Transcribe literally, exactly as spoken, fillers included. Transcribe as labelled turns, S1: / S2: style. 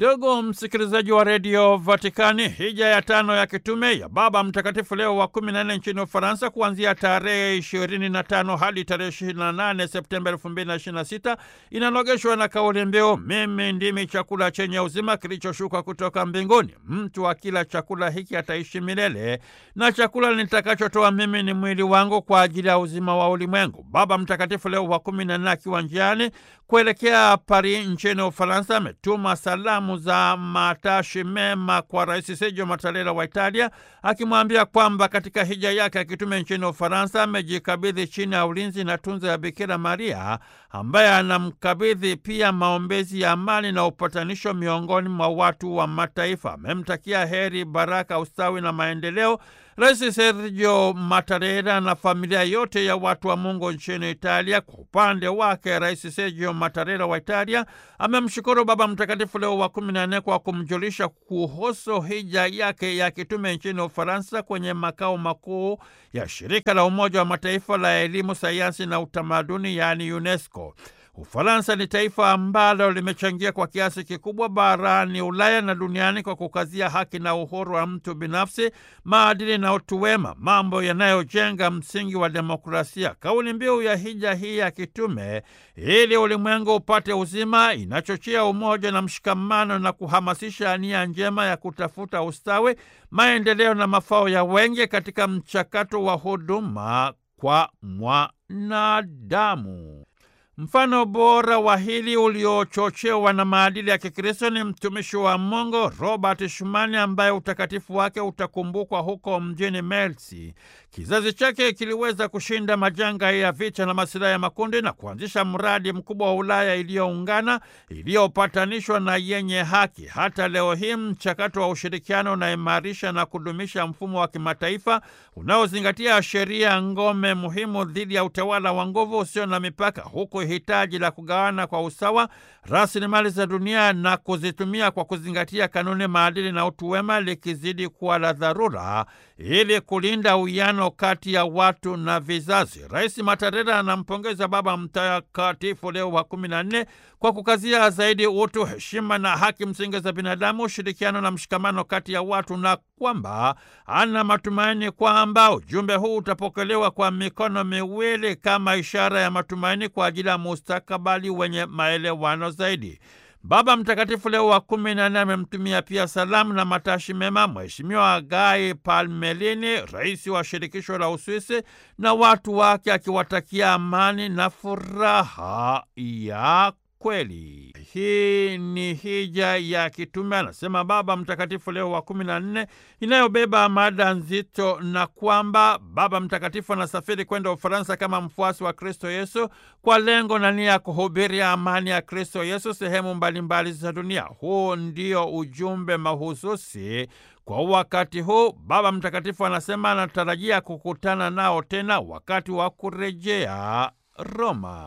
S1: Ndugu msikilizaji wa redio Vatikani, hija ya tano ya kitume ya Baba Mtakatifu Leo wa kumi na nne nchini Ufaransa kuanzia tarehe ishirini na tano hadi tarehe ishirini na nane Septemba elfu mbili na ishirini na sita inanogeshwa na kauli mbiu, mimi ndimi chakula chenye uzima kilichoshuka kutoka mbinguni. Mtu akila chakula hiki ataishi milele, na chakula nitakachotoa mimi ni mwili wangu kwa ajili ya uzima wa ulimwengu. Baba Mtakatifu Leo wa kumi na nne akiwa njiani kuelekea Paris nchini Ufaransa ametuma salamu za matashi mema kwa Rais Sergio Mattarella wa Italia, akimwambia kwamba katika hija yake ya kitume nchini Ufaransa amejikabidhi chini ya ulinzi na tunza ya Bikira Maria, ambaye anamkabidhi pia maombezi ya amani na upatanisho miongoni mwa watu wa mataifa. Amemtakia heri, baraka, ustawi na maendeleo Rais Sergio Mattarella na familia yote ya watu wa Mungu nchini Italia. Kwa upande wake, Rais Sergio Mattarella wa Italia amemshukuru Baba Mtakatifu Leo wa kumi na nne kwa kumjulisha kuhusu hija yake ya kitume nchini Ufaransa kwenye makao makuu ya shirika la Umoja wa Mataifa la elimu, sayansi na utamaduni, yaani UNESCO. Ufaransa ni taifa ambalo limechangia kwa kiasi kikubwa barani Ulaya na duniani kwa kukazia haki na uhuru wa mtu binafsi, maadili na utu wema, mambo yanayojenga msingi wa demokrasia. Kauli mbiu ya hija hii ya kitume, ili ulimwengu upate uzima, inachochea umoja na mshikamano na kuhamasisha nia njema ya kutafuta ustawi, maendeleo na mafao ya wengi katika mchakato wa huduma kwa mwanadamu. Mfano bora wa hili uliochochewa na maadili ya Kikristo ni mtumishi wa Mungu Robert Schuman, ambaye utakatifu wake utakumbukwa huko mjini Melzi. Kizazi chake kiliweza kushinda majanga ya vita na masilahi ya makundi na kuanzisha mradi mkubwa wa Ulaya iliyoungana, iliyopatanishwa na yenye haki. Hata leo hii mchakato wa ushirikiano unaimarisha na kudumisha mfumo wa kimataifa unaozingatia sheria, ngome muhimu dhidi ya utawala wa nguvu usio na mipaka, huku hitaji la kugawana kwa usawa rasilimali za dunia na kuzitumia kwa kuzingatia kanuni, maadili na utu wema likizidi kuwa la dharura ili kulinda uwiano kati ya watu na vizazi. Rais Mattarella anampongeza Baba Mtakatifu Leo wa kumi na nne kwa kukazia zaidi utu, heshima na haki msingi za binadamu, ushirikiano na mshikamano kati ya watu, na kwamba ana matumaini kwamba ujumbe huu utapokelewa kwa mikono miwili kama ishara ya matumaini kwa ajili ya mustakabali wenye maelewano zaidi. Baba Mtakatifu Leo wa kumi na nne amemtumia pia salamu na matashi mema Mheshimiwa Guy Parmelini, rais wa shirikisho la Uswisi, na watu wake, akiwatakia amani na furaha ya kweli. Hii ni hija ya kitume, anasema Baba Mtakatifu Leo wa kumi na nne, inayobeba mada nzito, na kwamba Baba Mtakatifu anasafiri kwenda Ufaransa kama mfuasi wa Kristo Yesu kwa lengo na nia ya kuhubiri amani ya Kristo Yesu sehemu mbalimbali za dunia. Huu ndio ujumbe mahususi kwa wakati huu. Baba Mtakatifu anasema anatarajia kukutana nao tena wakati wa kurejea Roma.